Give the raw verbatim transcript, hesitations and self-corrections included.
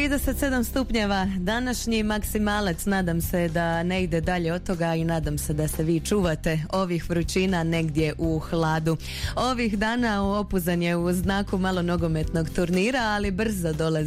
trideset sedam stupnjeva današnji maksimalac, nadam se da ne ide dalje od toga i nadam se da se vi čuvate ovih vrućina negdje u hladu. Ovih dana Opuzan je u znaku malo nogometnog turnira, ali brzo dolazi